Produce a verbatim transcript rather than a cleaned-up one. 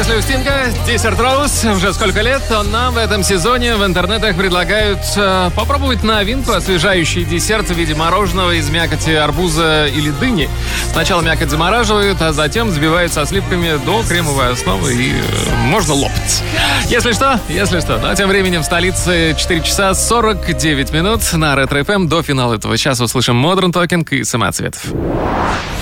Если у Стинга Десерт Роуз уже сколько лет, то нам в этом сезоне в интернетах предлагают э, попробовать новинку, освежающий десерт в виде мороженого из мякоти арбуза или дыни. Сначала мякоть замораживают, а затем взбивают со сливками до кремовой основы и э, можно лопать. Если что, если что. Ну а тем временем в столице четыре часа сорок девять минут на Ретро эф эм. До финала этого часа услышим Modern Talking и Самоцветов.